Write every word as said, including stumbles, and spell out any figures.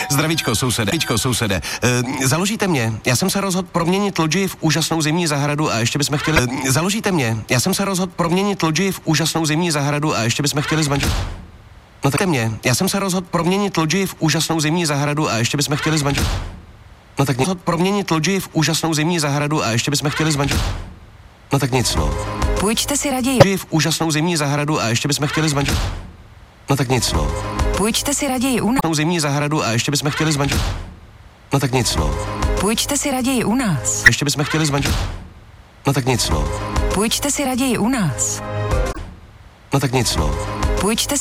Zdravíčko, sousede. Zdravíčko, sousede. E, založíte mě? Já jsem se rozhodl proměnit lodži v úžasnou zimní zahradu a ještě bychom chtěli... E, založíte mě? Já jsem se rozhodl proměnit lodži v úžasnou zimní zahradu a ještě bychom chtěli zmanžel... No tak mě. Já jsem se rozhodl proměnit lodži v úžasnou zimní zahradu a ještě bychom chtěli zmanžel... No tak rozhodl proměnit lodži v úžasnou zimní zahradu a ještě bychom chtěli zmanžel... No tak nic, no. Půjčte si raději... Lodži v úžasnou zimní zahradu a ještě bychom chtěli zmanžel... No tak nic, no. Půjčte si raději u nás. Zimní zahradu a ještě bychom chtěli zmanžel... No tak nic, no. Půjčte si raději u nás. Ještě bychom chtěli zmanžel... No tak nic, no. Půjčte si raději u nás. No tak nic, no. Půjčte